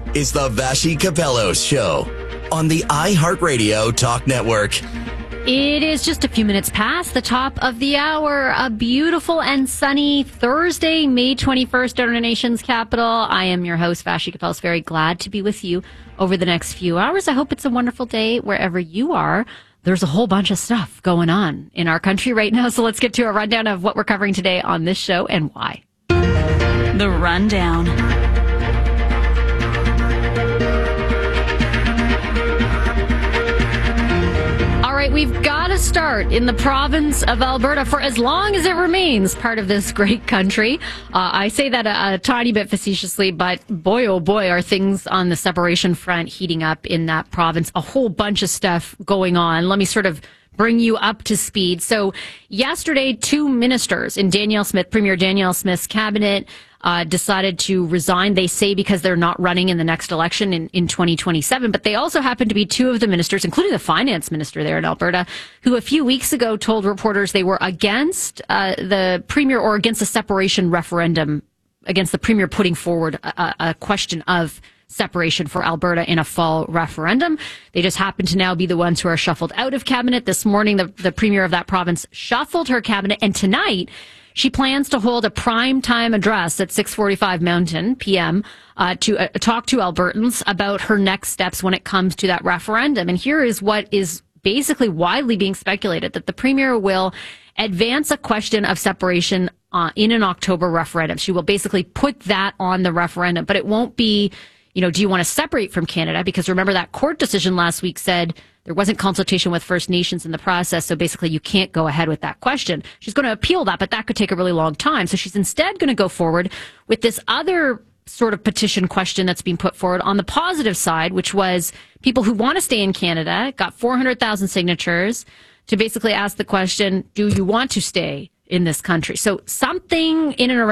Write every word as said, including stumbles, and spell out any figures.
is the Vassy Kapelos Show on the iHeartRadio Talk Network. It is just a few minutes past the top of the hour. A beautiful and sunny Thursday, May twenty-first, in our nation's capital. I am your host, Vassy Kapelos. Very glad to be with you over the next few hours. I hope it's a wonderful day wherever you are. There's a whole bunch of stuff going on in our country right now, so let's get to a rundown of what we're covering today on this show and why. The Rundown. All right, we've got to start in the province of Alberta for as long as it remains part of this great country. Uh, I say that a, a tiny bit facetiously, but boy, oh boy, are things on the separation front heating up in that province. A whole bunch of stuff going on. Let me sort of bring you up to speed. So yesterday, two ministers in Danielle Smith, Premier Danielle Smith's cabinet, Uh, decided to resign, they say, because they're not running in the next election in, in twenty twenty-seven. But they also happen to be two of the ministers, including the finance minister there in Alberta, who a few weeks ago told reporters they were against uh, the premier or against the separation referendum, against the premier putting forward a, a question of separation for Alberta in a fall referendum. They just happen to now be the ones who are shuffled out of cabinet. This morning, the, the premier of that province shuffled her cabinet, and tonight she plans to hold a prime time address at six forty-five Mountain P M uh, to uh, talk to Albertans about her next steps when it comes to that referendum. And here is what is basically widely being speculated, that the premier will advance a question of separation uh, in an October referendum. She will basically put that on the referendum, but it won't be, you know, do you want to separate from Canada? Because remember, that court decision last week said there wasn't consultation with First Nations in the process, so basically you can't go ahead with that question. She's going to appeal that, but that could take a really long time. So she's instead going to go forward with this other sort of petition question that's being put forward on the positive side, which was people who want to stay in Canada, got four hundred thousand signatures to basically ask the question, do you want to stay in this country? So something in and around